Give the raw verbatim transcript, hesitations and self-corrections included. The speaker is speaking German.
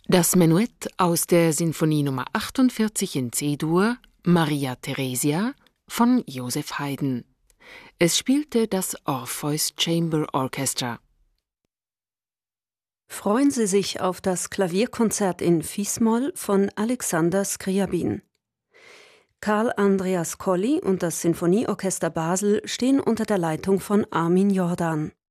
Das Menuett aus der Sinfonie Nummer achtundvierzig in C-Dur, Maria Theresia, von Joseph Haydn. Es spielte das Orpheus Chamber Orchestra. Freuen Sie sich auf das Klavierkonzert in Fis-Moll von Alexander Scriabin. Karl Andreas Colli und das Sinfonieorchester Basel stehen unter der Leitung von Armin Jordan.